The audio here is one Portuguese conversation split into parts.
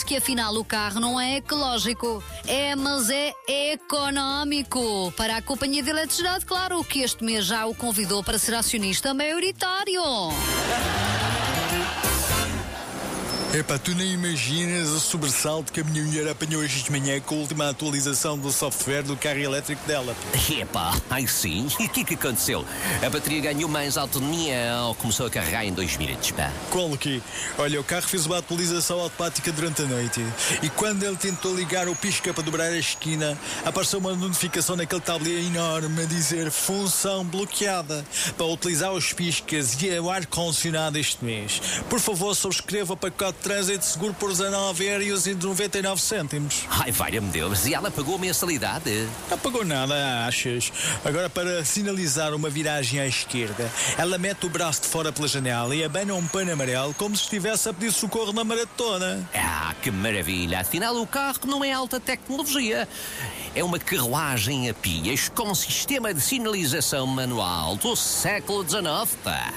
que afinal o carro não é ecológico. Mas é económico. Para a companhia de eletricidade, claro, que este mês já o convidou para ser acionista maioritário. Epá, tu nem imaginas o sobressalto que a minha mulher apanhou hoje de manhã com a última atualização do software do carro elétrico dela. Epá, ai sim? E o que aconteceu? A bateria ganhou mais autonomia ou começou a carregar em 2 minutos, pá? Qual o quê? Olha, o carro fez uma atualização automática durante a noite e quando ele tentou ligar o pisca para dobrar a esquina, apareceu uma notificação naquele tabuleiro enorme a dizer função bloqueada para utilizar os piscas e o ar-condicionado este mês. Por favor, subscreva o pacote de trânsito seguro por 19,99 €. Ai, valha-me Deus, e ela pagou a mensalidade? Não pagou nada, achas? Agora, para sinalizar uma viragem à esquerda, ela mete o braço de fora pela janela e abana um pano amarelo como se estivesse a pedir socorro na maratona. Ah, que maravilha! Afinal, o carro não é alta tecnologia. É uma carruagem a pilhas com um sistema de sinalização manual do século XIX, pá.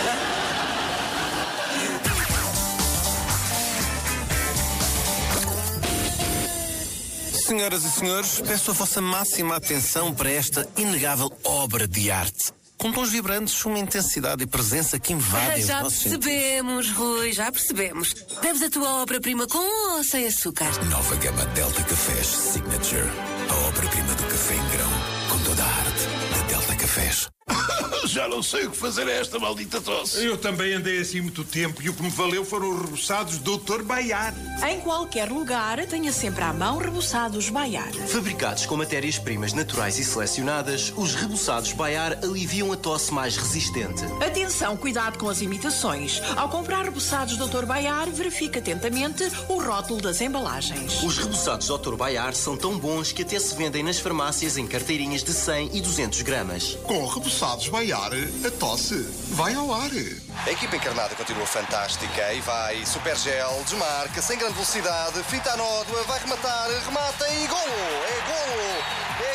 Senhoras e senhores, peço a vossa máxima atenção para esta inegável obra de arte. Com tons vibrantes, uma intensidade e presença que invadem os Já nossos percebemos, Rui, já percebemos. Deves a tua obra-prima com ou sem açúcar? Nova gama Delta Cafés Signature. A obra-prima do café em grão, com toda a arte da Delta Cafés. Já não sei o que fazer a esta maldita tosse. Eu também andei assim muito tempo e o que me valeu foram os reboçados Dr. Baiar. Em qualquer lugar, tenha sempre à mão reboçados Baiar. Fabricados com matérias-primas naturais e selecionadas, os reboçados Baiar aliviam a tosse mais resistente. Atenção, cuidado com as imitações. Ao comprar reboçados Dr. Baiar, verifique atentamente o rótulo das embalagens. Os reboçados Dr. Baiar são tão bons que até se vendem nas farmácias em carteirinhas de 100 e 200 gramas. Com reboçados Baiar, a tosse vai ao ar. A equipa encarnada continua fantástica e vai. Super Gel, desmarca, sem grande velocidade, fita a nódoa, vai rematar, remata e golo! É golo! É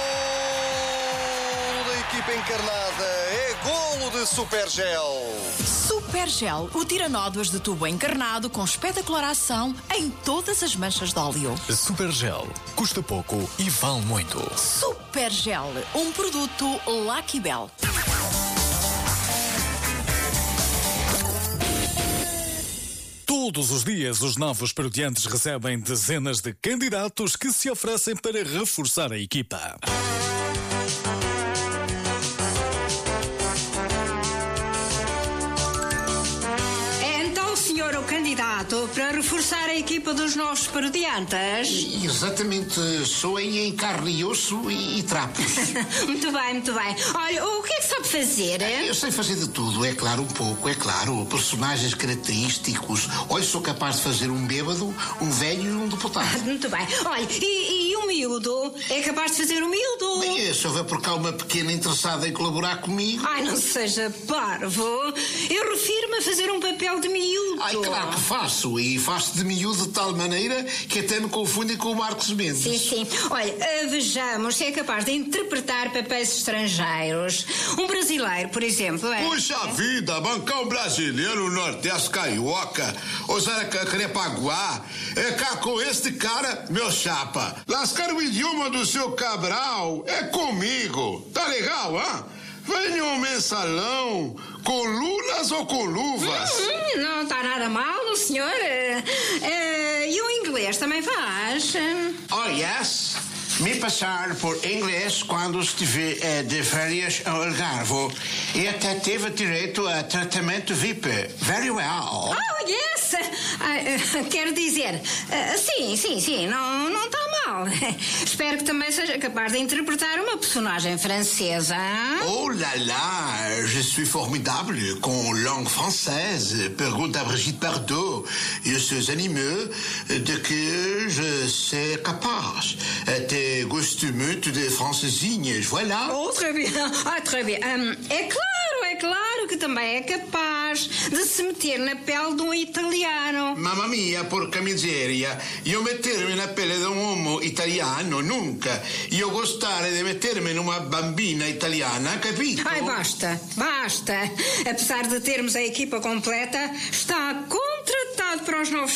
golo da equipa encarnada! É golo de Super Gel! Super Gel, o tira-nódoas de tubo encarnado com espetacular ação em todas as manchas de óleo. Super Gel. Custa pouco e vale muito. Super Gel, um produto Lucky Bell. Todos os dias, os novos parodiantes recebem dezenas de candidatos que se oferecem para reforçar a equipa. Candidato para reforçar a equipa dos novos parodiantes. Exatamente, sou em carne e osso e trapos. Muito bem, muito bem. Olha, o que é que sabe fazer? Eu sei fazer de tudo, é claro, um pouco, é claro. Personagens característicos. Olha, sou capaz de fazer um bêbado, um velho e um deputado. Muito bem. Olha, e o miúdo? É capaz de fazer o miúdo? Bem, se houver por cá uma pequena interessada em colaborar comigo... Ai, não seja parvo. Eu refiro-me a fazer um papel de miúdo. Ai, claro que faço, e faço de miúdo de tal maneira que até me confundem com o Marcos Mendes. Sim, sim. Olha, vejamos se é capaz de interpretar papéis estrangeiros. Um brasileiro, por exemplo, é... Puxa vida, bancar um brasileiro no Nordeste Carioca, usar a Carepaguá, é cá com este cara, meu chapa. Lascar o idioma do seu Cabral é comigo, tá legal, hã? Venha um mensalão, com lulas ou com luvas? Não está nada mal, senhor. E o inglês também faz? Oh, yes. Me passar por inglês quando estiver de férias ao Algarve. E até teve direito a tratamento VIP. Very well. Oh, yes. Quero dizer, sim, não está mal. Espero que também seja capaz de interpretar uma personagem francesa. Oh là là, je suis formidable com langue française. Pergunta a Brigitte Bardot. Je suis animeux de que je sais capaz. Até gosto muito de francesinhas, voilà. Oh, très bien. Très bien. É claro que também é capaz de se meter na pele de um italiano. Mamma mia, porca miseria. Io mettermi na pelle di un uomo italiano, nunca. Io gostare di mettermi numa bambina italiana, capito? Ai, basta. Apesar de termos a equipa completa, está contratado para os novos